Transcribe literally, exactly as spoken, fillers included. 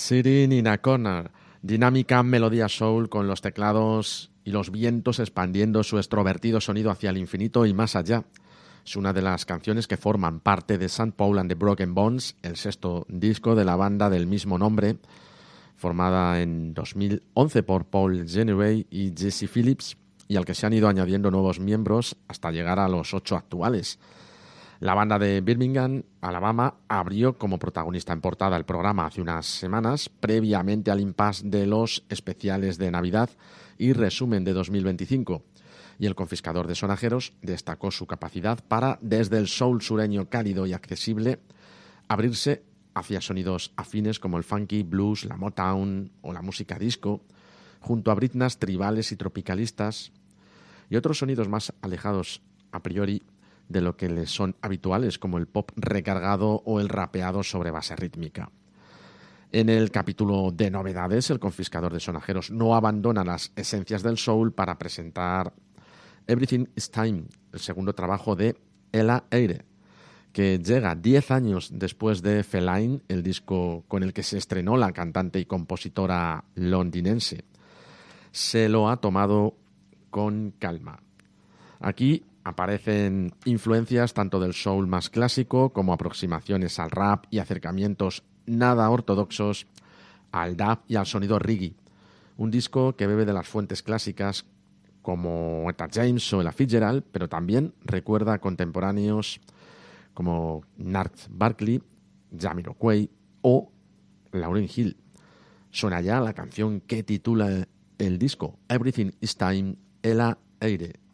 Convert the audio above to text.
Sitting in a Corner, dinámica melodía soul con los teclados y los vientos expandiendo su extrovertido sonido hacia el infinito y más allá. Es una de las canciones que forman parte de Saint Paul and the Broken Bones, el sexto disco de la banda del mismo nombre, formada en dos mil once por Paul Genoway y Jesse Phillips, y al que se han ido añadiendo nuevos miembros hasta llegar a los ocho actuales. La banda de Birmingham, Alabama, abrió como protagonista en portada el programa hace unas semanas, previamente al impasse de los especiales de Navidad y resumen de dos mil veinticinco. Y el confiscador de sonajeros destacó su capacidad para, desde el soul sureño cálido y accesible, abrirse hacia sonidos afines como el funky, blues, la Motown o la música disco, junto a ritmos tribales y tropicalistas, y otros sonidos más alejados a priori de lo que les son habituales, como el pop recargado o el rapeado sobre base rítmica. En el capítulo de novedades, el confiscador de sonajeros no abandona las esencias del soul para presentar Everything is Time, el segundo trabajo de Ella Eyre, que llega diez años después de Feline, el disco con el que se estrenó la cantante y compositora londinense. Se lo ha tomado con calma. Aquí aparecen influencias tanto del soul más clásico como aproximaciones al rap y acercamientos nada ortodoxos al dub y al sonido reggae. Un disco que bebe de las fuentes clásicas como Etta James o Ella Fitzgerald, pero también recuerda a contemporáneos como Gnarls Barkley, Jamiroquai o Lauryn Hill. Suena ya la canción que titula el disco, Everything is Time, Ella Eyre.